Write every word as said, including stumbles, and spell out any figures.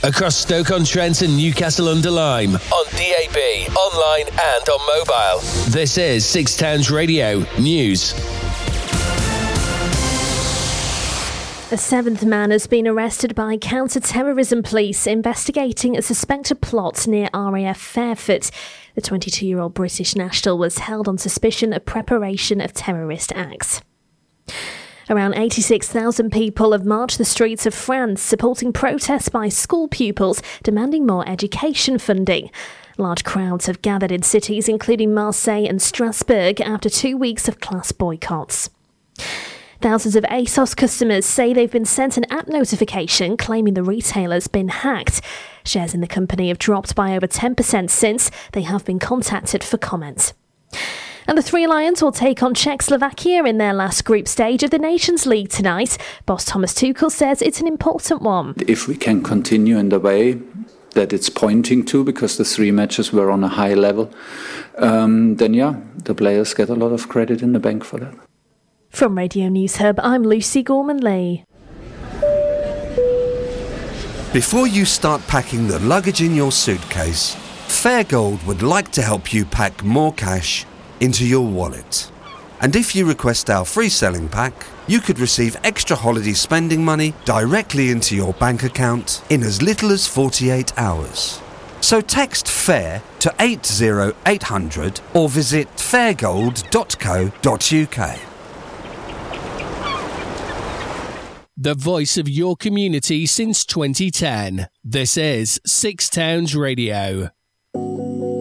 across Stoke-on-Trent and Newcastle-under-Lyme, on D A B, online and on mobile. This is Six Towns Radio News. A seventh man has been arrested by counter-terrorism police investigating a suspected plot near R A F Fairford. The twenty-two-year-old British national was held on suspicion of preparation of terrorist acts. Around eighty-six thousand people have marched the streets of France supporting protests by school pupils demanding more education funding. Large crowds have gathered in cities including Marseille and Strasbourg after two weeks of class boycotts. Thousands of ASOS customers say they've been sent an app notification claiming the retailer's been hacked. Shares in the company have dropped by over ten percent since they have been contacted for comment. And the Three Lions will take on Czechoslovakia in their last group stage of the Nations League tonight. Boss Thomas Tuchel says it's an important one. If we can continue in the way that it's pointing to, because the three matches were on a high level, um, then yeah, the players get a lot of credit in the bank for that. From Radio News Hub, I'm Lucy Gorman-Lee. Before you start packing the luggage in your suitcase, Fairgold would like to help you pack more cash into your wallet. And if you request our free selling pack, you could receive extra holiday spending money directly into your bank account in as little as forty-eight hours. So text FAIR to eight oh eight hundred or visit fairgold dot co dot uk. The voice of your community since twenty ten. This is Six Towns Radio.